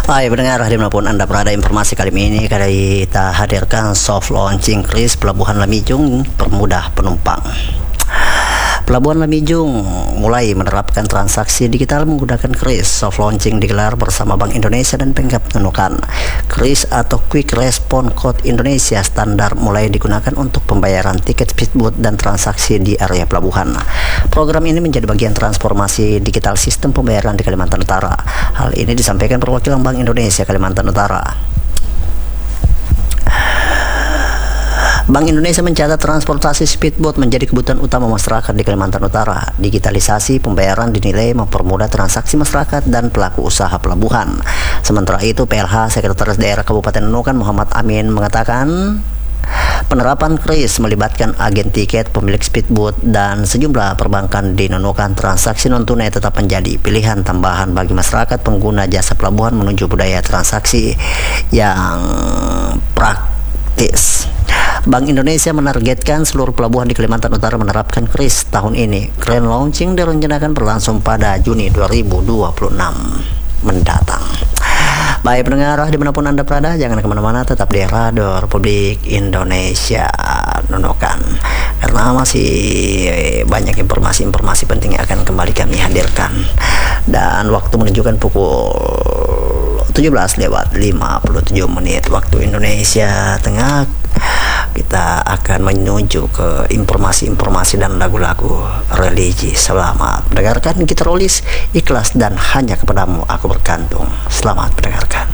Hai pendengar, dimanapun Anda berada, informasi kali ini kita hadirkan soft launching kris Pelabuhan Lamijung permudah penumpang. Pelabuhan Lamijung mulai menerapkan transaksi digital menggunakan kris. Soft launching digelar bersama Bank Indonesia dan Pemkab Nunukan. Kris atau Quick Response Code Indonesia standar mulai digunakan untuk pembayaran tiket speedboat dan transaksi di area pelabuhan. Program ini menjadi bagian transformasi digital sistem pembayaran di Kalimantan Utara. Hal ini disampaikan perwakilan Bank Indonesia Kalimantan Utara. Bank Indonesia mencatat transportasi speedboat menjadi kebutuhan utama masyarakat di Kalimantan Utara. Digitalisasi pembayaran dinilai mempermudah transaksi masyarakat dan pelaku usaha pelabuhan. Sementara itu, PLH Sekretaris Daerah Kabupaten Nunukan Muhammad Amin mengatakan penerapan kris melibatkan agen tiket, pemilik speedboat, dan sejumlah perbankan di Nunukan. Transaksi non-tunai tetap menjadi pilihan tambahan bagi masyarakat pengguna jasa pelabuhan menuju budaya transaksi yang praktis. Bank Indonesia menargetkan seluruh pelabuhan di Kalimantan Utara menerapkan kris tahun ini. Grand launching direncanakan berlangsung pada Juni 2026 mendatang. Baik pendengar, dimanapun Anda berada, jangan kemana-mana, tetap di Radio Republik Indonesia Nunukan, karena masih banyak informasi-informasi penting yang akan kembali kami hadirkan. Dan waktu menunjukkan pukul 17:57 waktu Indonesia Tengah. Kita akan menuju ke informasi-informasi dan lagu-lagu religi. Selamat mendengarkan. Kita rolis ikhlas dan hanya kepadamu aku bergantung. Selamat mendengarkan.